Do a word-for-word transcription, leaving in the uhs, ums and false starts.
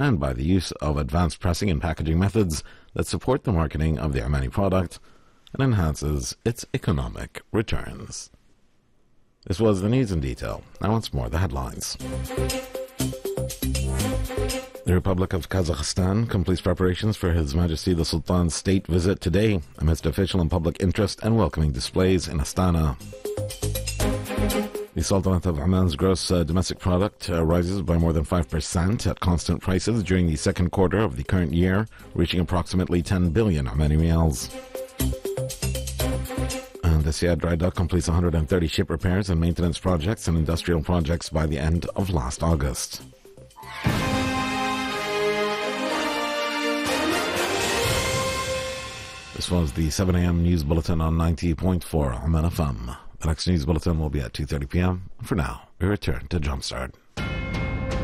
and by the use of advanced pressing and packaging methods that support the marketing of the Omani product and enhances its economic returns. This was the news in detail. Now once more, the headlines. The Republic of Kazakhstan completes preparations for His Majesty the Sultan's state visit today amidst official and public interest and welcoming displays in Astana. The Sultanate of Oman's gross uh, domestic product uh, rises by more than five percent at constant prices during the second quarter of the current year, reaching approximately ten billion Omani riyals. And the Siyad Dry Dock completes one hundred thirty ship repairs and maintenance projects and industrial projects by the end of last August. This was the seven a.m. News Bulletin on ninety point four Oman F M. The next news bulletin will be at two thirty p.m. For now, we return to Jumpstart.